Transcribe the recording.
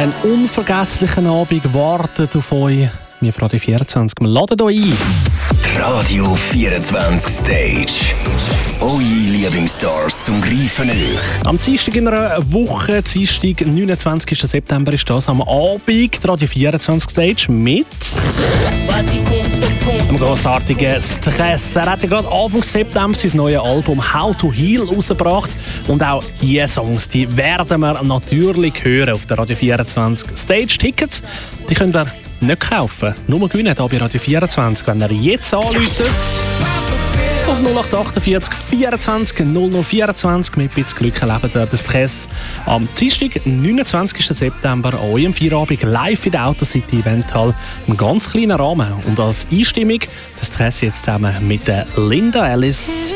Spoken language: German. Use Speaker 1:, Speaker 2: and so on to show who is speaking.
Speaker 1: Ein unvergesslicher Abend wartet auf euch. Wir von Radio 24. Wir laden euch ein.
Speaker 2: Radio 24 Stage. Eure Lieblingsstars zum Greifen euch.
Speaker 1: Am Dienstag in einer Woche, Dienstag, 29. September, ist das am Abend. Radio 24 Stage mit einem grossartigen Stress. Er hat ja gerade Anfang September sein neues Album «How to Heal» rausgebracht. Und auch diese Songs, die werden wir natürlich hören auf der Radio 24 Stage. Tickets, die könnt ihr nicht kaufen. Nur gewinnen hier bei Radio 24, wenn ihr jetzt anruft. Auf 0848 24 0024. Mit ein bisschen Glück erleben ihr den Stress am Dienstag, 29. September, an eurem Feierabend live in der Autocity Eventhal. Im ganz kleinen Rahmen. Und als Einstimmung der Stress jetzt zusammen mit der Linda Ellis.